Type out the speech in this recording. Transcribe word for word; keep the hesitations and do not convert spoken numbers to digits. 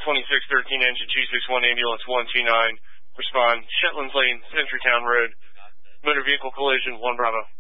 twenty-six thirteen engine two six one ambulance one two nine. Respond, Shetlands Lane, Centurytown Road. Motor vehicle collision, one Bravo.